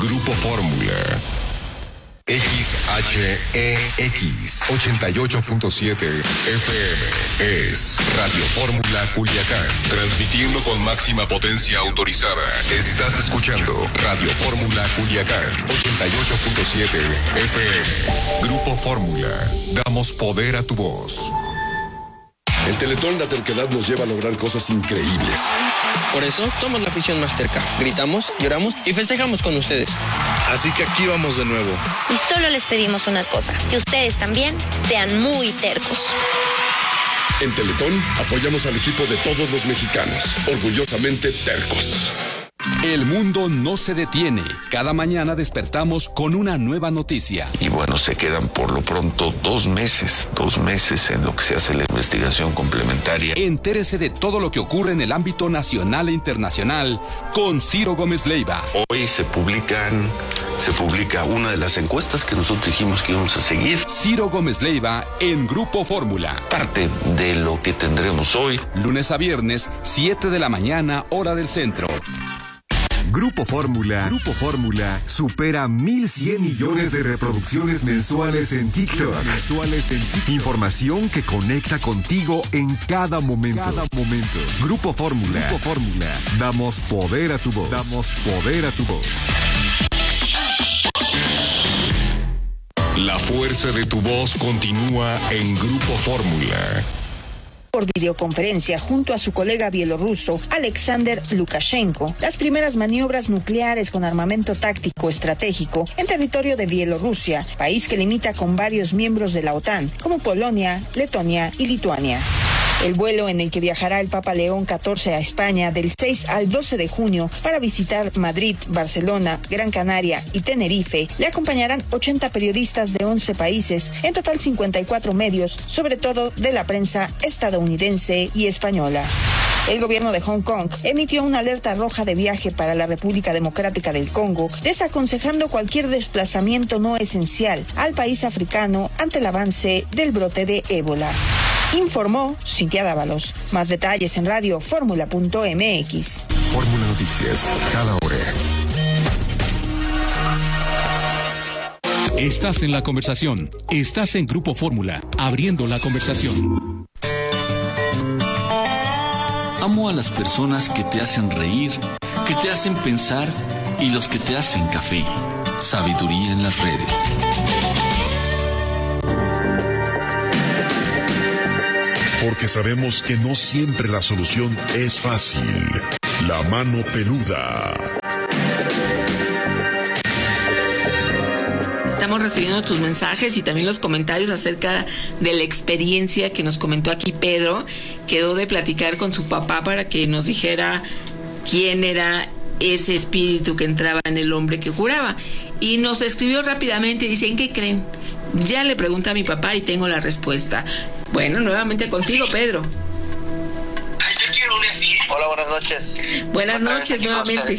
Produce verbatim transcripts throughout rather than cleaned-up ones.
Grupo Fórmula. X H E X ochenta y ocho punto siete F M es Radio Fórmula Culiacán, transmitiendo con máxima potencia autorizada. Estás escuchando Radio Fórmula Culiacán ochenta y ocho punto siete F M. Grupo Fórmula, damos poder a tu voz. En Teletón la terquedad nos lleva a lograr cosas increíbles. Por eso somos la afición más terca. Gritamos, lloramos y festejamos con ustedes. Así que aquí vamos de nuevo. Y solo les pedimos una cosa, que ustedes también sean muy tercos. En Teletón apoyamos al equipo de todos los mexicanos, orgullosamente tercos. El mundo no se detiene. Cada mañana despertamos con una nueva noticia. Y bueno, se quedan por lo pronto dos meses, dos meses en lo que se hace la investigación complementaria. Entérese de todo lo que ocurre en el ámbito nacional e internacional con Ciro Gómez Leiva. Hoy se publican, se publica una de las encuestas que nosotros dijimos que íbamos a seguir. Ciro Gómez Leiva en Grupo Fórmula. Parte de lo que tendremos hoy. Lunes a viernes, siete de la mañana, hora del centro. Grupo Fórmula, Grupo Fórmula supera mil cien millones de reproducciones mensuales en TikTok. Mensuales en TikTok. Información que conecta contigo en cada momento. Cada momento. Grupo Fórmula, Grupo Fórmula. Damos poder a tu voz. Damos poder a tu voz. La fuerza de tu voz continúa en Grupo Fórmula. Por videoconferencia junto a su colega bielorruso Alexander Lukashenko las primeras maniobras nucleares con armamento táctico estratégico en territorio de Bielorrusia, país que limita con varios miembros de la OTAN como Polonia, Letonia y Lituania. El vuelo en el que viajará el Papa León catorce a España del seis al doce de junio para visitar Madrid, Barcelona, Gran Canaria y Tenerife, le acompañarán ochenta periodistas de once países, en total cincuenta y cuatro medios, sobre todo de la prensa estadounidense y española. El gobierno de Hong Kong emitió una alerta roja de viaje para la República Democrática del Congo, desaconsejando cualquier desplazamiento no esencial al país africano ante el avance del brote de ébola. Informó Cintia Dávalos. Más detalles en radio fórmula punto m x. Fórmula Noticias, cada hora. Estás en la conversación. Estás en Grupo Fórmula, abriendo la conversación. Amo a las personas que te hacen reír, que te hacen pensar y los que te hacen café. Sabiduría en las redes. Porque sabemos que no siempre la solución es fácil. La mano peluda. Estamos recibiendo tus mensajes y también los comentarios acerca de la experiencia que nos comentó aquí Pedro. Quedó de platicar con su papá para que nos dijera quién era ese espíritu que entraba en el hombre que curaba. Y nos escribió rápidamente y dice, ¿en qué creen? Ya le pregunté a mi papá y tengo la respuesta. Bueno, nuevamente contigo, Pedro. Hola, buenas noches. Buenas Otra noches nuevamente.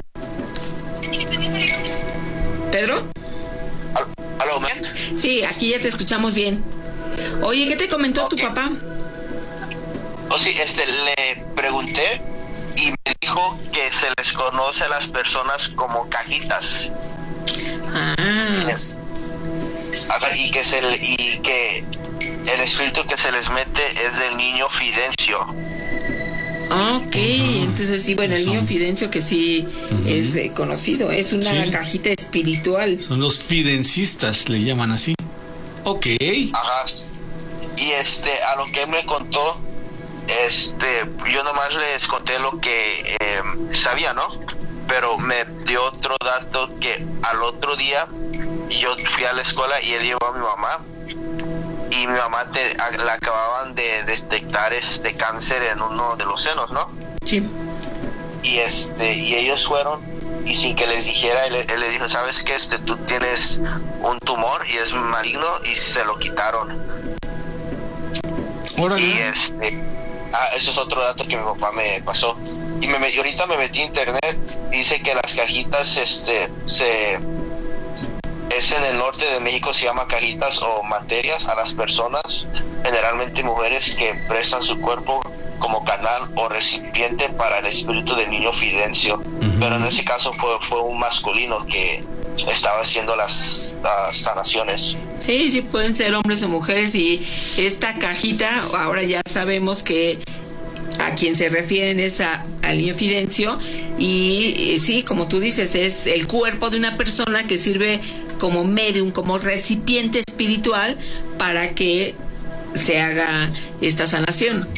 ¿Pedro? ¿Aló, men? Sí, aquí ya te escuchamos bien. Oye, ¿qué te comentó okay. tu papá? Oh, sí, este, le pregunté y me dijo que se les conoce a las personas como cajitas. Ah. Es, y que se le, y que el espíritu que se les mete es del niño Fidencio. Ok, uh-huh. Entonces sí, bueno, el niño Fidencio que sí uh-huh. es eh, conocido, es una sí. cajita espiritual. Son los fidencistas, le llaman así. Ok. Ajá. Y este, a lo que él me contó, este, yo nomás les conté lo que eh, sabía, ¿no? Pero me dio otro dato que al otro día yo fui a la escuela y él llevó a mi mamá. Y mi mamá te, a, la acababan de detectar este cáncer en uno de los senos, ¿no? Sí. Y este y ellos fueron y sin que les dijera, él, él le dijo, ¿sabes qué? Este, tú tienes un tumor y es maligno, y se lo quitaron. Órale. Y este, ah, eso es otro dato que mi papá me pasó. Y me, y ahorita me metí a internet, dice que las cajitas, este, se... es en el norte de México, se llama cajitas o materias a las personas, generalmente mujeres que prestan su cuerpo como canal o recipiente para el espíritu del niño Fidencio. Uh-huh. Pero en ese caso fue, fue un masculino que estaba haciendo las, las sanaciones. Sí, sí, pueden ser hombres o mujeres, y esta cajita, ahora ya sabemos que a quien se refieren es a, al niño Fidencio, y eh, sí, como tú dices, es el cuerpo de una persona que sirve como medium, como recipiente espiritual para que se haga esta sanación.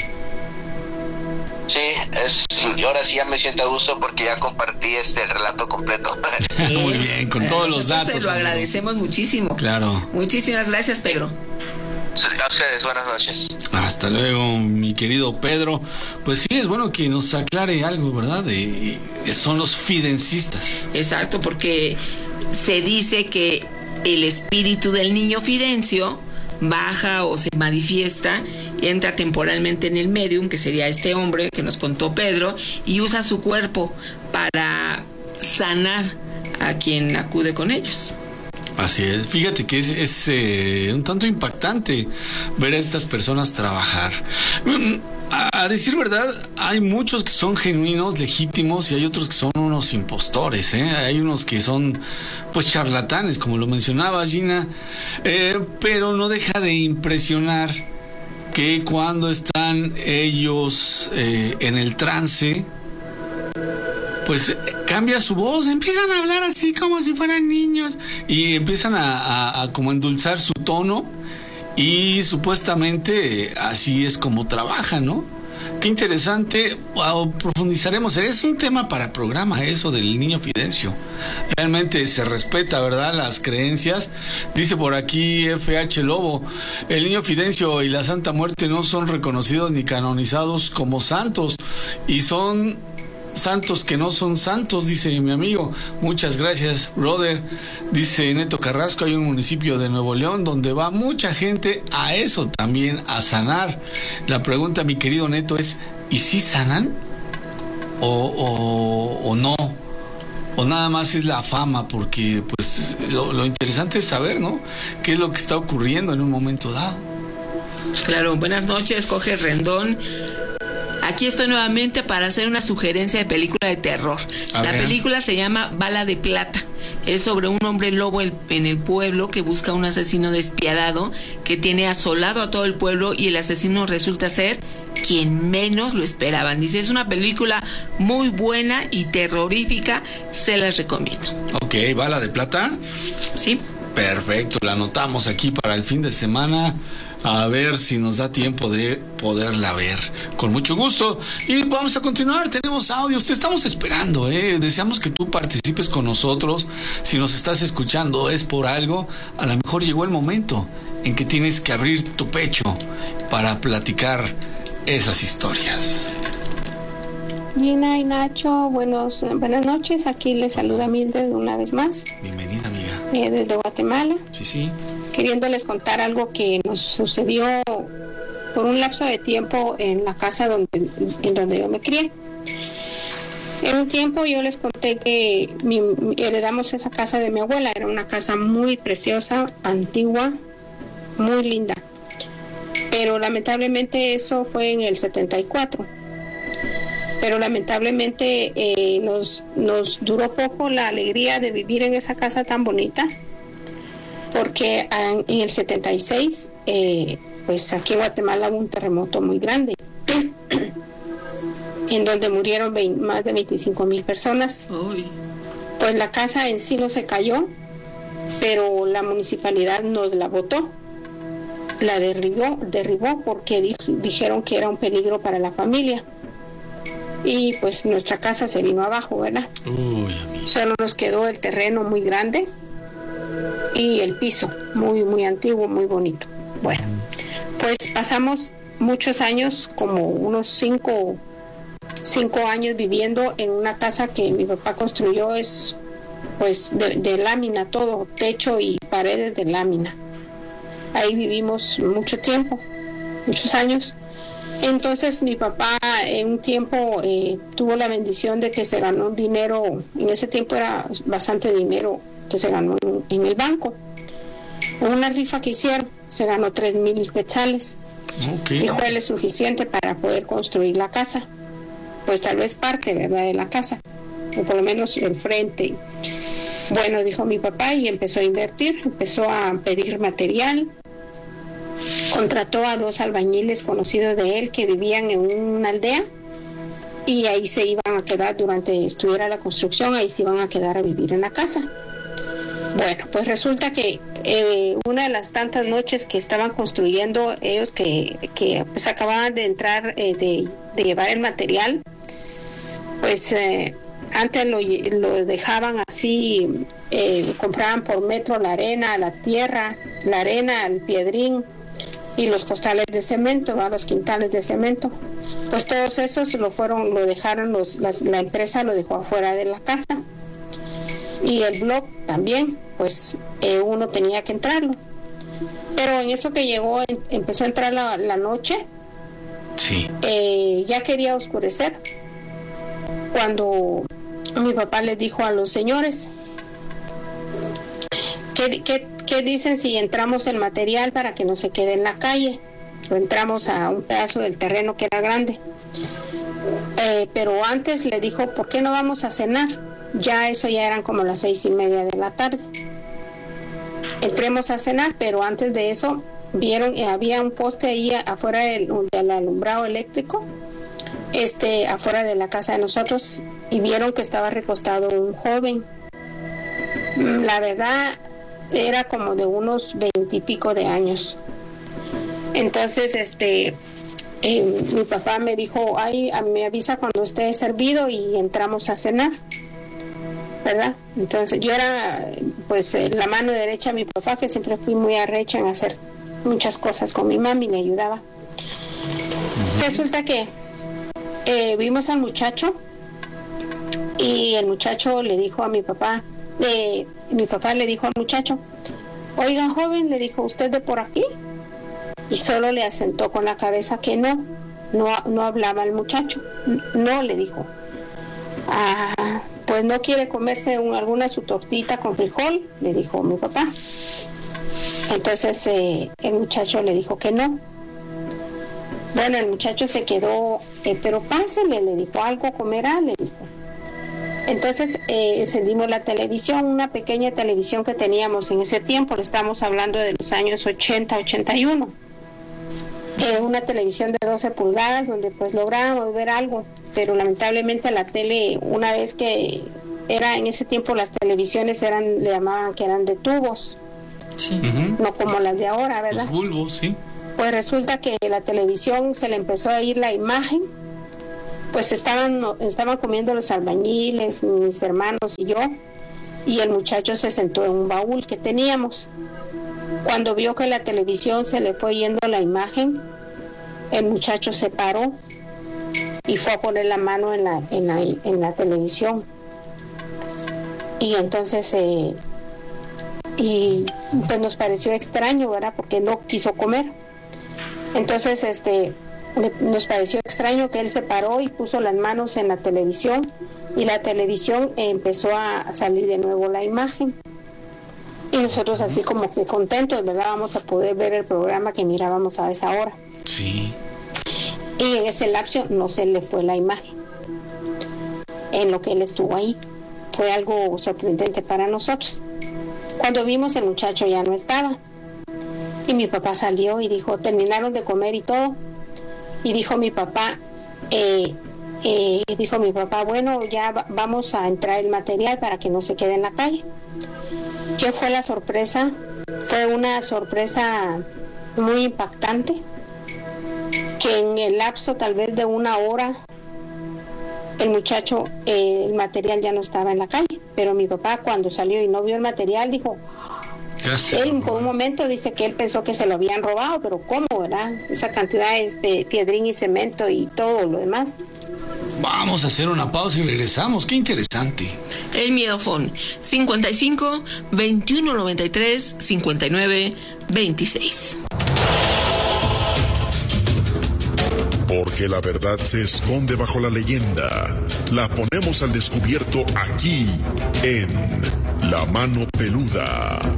Sí, es, ahora sí ya me siento a gusto porque ya compartí este el relato completo. Muy bien, con todos los datos. Te lo agradecemos muchísimo. Claro. Muchísimas gracias, Pedro. A ustedes, buenas noches. Hasta luego, mi querido Pedro. Pues sí, es bueno que nos aclare algo, ¿verdad? De, de, son los fidencistas. Exacto, porque se dice que el espíritu del niño Fidencio baja o se manifiesta, entra temporalmente en el medium, que sería este hombre que nos contó Pedro, y usa su cuerpo para sanar a quien acude con ellos. Así es, fíjate que es, es eh, un tanto impactante ver a estas personas trabajar. A, a decir verdad, hay muchos que son genuinos, legítimos, y hay otros que son unos impostores, ¿eh? Hay unos que son, pues, charlatanes, como lo mencionaba Gina, eh, pero no deja de impresionar que cuando están ellos eh, en el trance, pues cambia su voz, empiezan a hablar así como si fueran niños y empiezan a, a, a como endulzar su tono, y supuestamente así es como trabajan, ¿no? Qué interesante. Wow, profundizaremos. Es un tema para programa eso del niño Fidencio. Realmente se respeta, ¿verdad?, las creencias. Dice por aquí F H Lobo, el niño Fidencio y la Santa Muerte no son reconocidos ni canonizados como santos, y son santos que no son santos, dice mi amigo. Muchas gracias, brother. Dice Neto Carrasco, hay un municipio de Nuevo León donde va mucha gente a eso también, a sanar. La pregunta, mi querido Neto, es, ¿y si sanan? ¿O, o, o no? ¿O nada más es la fama? Porque pues lo, lo interesante es saber, ¿no?, qué es lo que está ocurriendo en un momento dado. Claro, buenas noches, Jorge Rendón. Aquí estoy nuevamente para hacer una sugerencia de película de terror. A la ver. película se llama Bala de Plata. Es sobre un hombre lobo en el pueblo que busca a un asesino despiadado que tiene asolado a todo el pueblo, y el asesino resulta ser quien menos lo esperaban. Dice, es una película muy buena y terrorífica, se las recomiendo. Ok, Bala de Plata. Sí. Perfecto, la anotamos aquí para el fin de semana. A ver si nos da tiempo de poderla ver. Con mucho gusto. Y vamos a continuar. Tenemos audios. Te estamos esperando, ¿eh? Deseamos que tú participes con nosotros. Si nos estás escuchando es por algo. A lo mejor llegó el momento en que tienes que abrir tu pecho para platicar esas historias. Gina y Nacho, buenos, buenas noches. Aquí les saluda Mildred una vez más. Bienvenida, amiga. Eh, desde Guatemala. Sí, sí. Queriéndoles contar algo que nos sucedió por un lapso de tiempo en la casa donde, en donde yo me crié. En un tiempo yo les conté que mi, heredamos esa casa de mi abuela. Era una casa muy preciosa, antigua, muy linda. Pero lamentablemente eso fue en el setenta y cuatro. Pero lamentablemente eh, nos, nos duró poco la alegría de vivir en esa casa tan bonita, porque en, en el setenta y seis, eh, pues aquí en Guatemala hubo un terremoto muy grande, en donde murieron veinte, más de veinticinco mil personas. Uy. Pues la casa en sí no se cayó, pero la municipalidad nos la botó, la derribó, derribó porque di, dijeron que era un peligro para la familia. Y pues nuestra casa se vino abajo, ¿verdad? Uy, solo nos quedó el terreno muy grande y el piso muy muy antiguo, muy bonito. Bueno, pues pasamos muchos años, como unos cinco cinco años viviendo en una casa que mi papá construyó, es pues de, de lámina todo, techo y paredes de lámina. Ahí vivimos mucho tiempo, muchos años. Entonces mi papá en un tiempo eh, tuvo la bendición de que se ganó dinero. En ese tiempo era bastante dinero que se ganó en, en el banco. En una rifa que hicieron se ganó tres mil quetzales. Okay. Dijo él es suficiente para poder construir la casa. Pues tal vez parte, ¿verdad?, de la casa, o por lo menos el frente. Bueno, dijo mi papá, y empezó a invertir, empezó a pedir material, contrató a dos albañiles conocidos de él que vivían en una aldea, y ahí se iban a quedar durante estuviera la construcción, ahí se iban a quedar a vivir en la casa. Bueno, pues resulta que eh, una de las tantas noches que estaban construyendo ellos, que, que pues acababan de entrar, eh, de, de llevar el material, pues eh, antes lo, lo dejaban así, eh, compraban por metro la arena, la tierra, la arena, el piedrín y los costales de cemento, ¿va? Los quintales de cemento. Pues todos esos lo fueron, lo dejaron, los, las, la empresa lo dejó afuera de la casa. Y el blog también, pues eh, uno tenía que entrarlo. Pero en eso que llegó, en, empezó a entrar la, la noche, sí. eh, ya quería oscurecer, cuando mi papá les dijo a los señores, ¿qué, qué, qué dicen si entramos el material para que no se quede en la calle? Lo entramos a un pedazo del terreno que era grande. Eh, pero antes le dijo, ¿por qué no vamos a cenar? Ya eso ya eran como las seis y media de la tarde. Entremos a cenar, pero antes de eso vieron que había un poste ahí afuera del, del alumbrado eléctrico, este, afuera de la casa de nosotros, y vieron que estaba recostado un joven. La verdad era como de unos veintipico de años. Entonces, este, eh, mi papá me dijo, ay, me avisa cuando esté servido y entramos a cenar, ¿verdad? Entonces yo era pues la mano derecha de mi papá, que siempre fui muy arrecha en hacer muchas cosas con mi mami, le ayudaba. Uh-huh. Resulta que eh, vimos al muchacho, y el muchacho le dijo a mi papá, eh, mi papá le dijo al muchacho, oiga joven, le dijo, ¿usted de por aquí? Y solo le asentó con la cabeza que no, no, no hablaba el muchacho, no, le dijo. Ah, pues no quiere comerse un, alguna su tortita con frijol, le dijo mi papá. Entonces eh, el muchacho le dijo que no. Bueno, el muchacho se quedó, eh, pero pásele, le dijo, algo comerá, le dijo. Entonces eh, encendimos la televisión, una pequeña televisión que teníamos en ese tiempo, le estamos hablando de los años ochenta, ochenta y uno. Eh, una televisión de doce pulgadas donde pues lográbamos ver algo, pero lamentablemente la tele, una vez que era en ese tiempo las televisiones eran, le llamaban que eran de tubos, sí. Uh-huh. No como las de ahora, ¿verdad? Los bulbos, sí. Pues resulta que la televisión se le empezó a ir la imagen, pues estaban, estaban comiendo los albañiles, mis hermanos y yo, y el muchacho se sentó en un baúl que teníamos. Cuando vio que la televisión se le fue yendo la imagen, el muchacho se paró y fue a poner la mano en la, en la, en la televisión. Y entonces, eh, y pues nos pareció extraño, ¿verdad? Porque no quiso comer. Entonces, este, nos pareció extraño que él se paró y puso las manos en la televisión, y la televisión empezó a salir de nuevo la imagen. Y nosotros así como que contentos, ¿verdad? Vamos a poder ver el programa que mirábamos a esa hora. Sí. Y en ese lapso no se le fue la imagen en lo que él estuvo ahí. Fue algo sorprendente para nosotros. Cuando vimos, el muchacho ya no estaba. Y mi papá salió y dijo, terminaron de comer y todo. Y dijo mi papá, eh, eh, dijo mi papá, bueno, ya va- vamos a entrar el material para que no se quede en la calle. ¿Qué fue la sorpresa? Fue una sorpresa muy impactante, que en el lapso tal vez de una hora el muchacho, eh, el material ya no estaba en la calle, pero mi papá cuando salió y no vio el material dijo, Gracias. él por un momento dice que él pensó que se lo habían robado, pero ¿cómo, verdad? Esa cantidad es pe- piedrín y cemento y todo lo demás. Vamos a hacer una pausa y regresamos. Qué interesante. El Miedofón cincuenta y cinco, veintiuno noventa y tres, cincuenta y nueve, veintiséis. Porque la verdad se esconde bajo la leyenda. La ponemos al descubierto aquí en La Mano Peluda.